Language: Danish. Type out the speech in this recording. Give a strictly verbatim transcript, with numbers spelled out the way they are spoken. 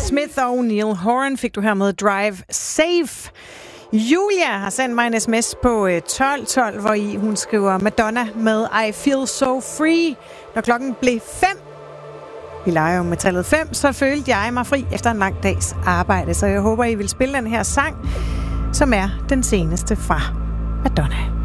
Smith og Neil Horan fik du her med Drive Safe. Julia har sendt mig en sms på tolv tolv, hvor i hun skriver Madonna med I Feel So Free. Når klokken blev fem, vi leger jo med tallet fem, så følte jeg mig fri efter en lang dags arbejde. Så jeg håber, I vil spille den her sang, som er den seneste fra Madonna.